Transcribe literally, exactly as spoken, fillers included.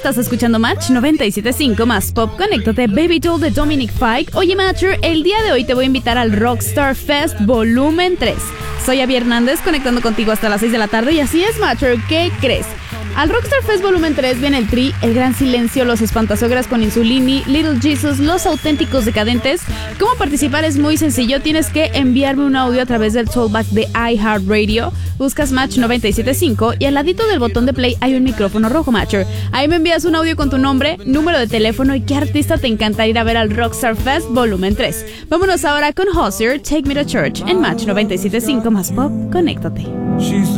Estás escuchando Match noventa y siete punto cinco más Pop. Conéctate, Baby Doll de Dominic Fike. Oye, Matcher, el día de hoy te voy a invitar al Rockstar Fest Volumen tres. Soy Abby Hernández, conectando contigo hasta las seis de la tarde. Y así es, Matcher, ¿qué crees? Al Rockstar Fest Volumen tres viene el Tri, El Gran Silencio, Los Espantasogras con Insulini, Little Jesus, Los Auténticos Decadentes. ¿Cómo participar? Es muy sencillo. Tienes que enviarme un audio a través del Tollback de iHeartRadio. Buscas Match noventa y siete punto cinco y al ladito del botón de play hay un micrófono rojo, Matcher. Ahí me envías un audio con tu nombre, número de teléfono y qué artista te encanta ir a ver al Rockstar Fest Volumen tres. Vámonos ahora con Hozier, Take Me to Church en Match noventa y siete punto cinco más Pop. Conéctate.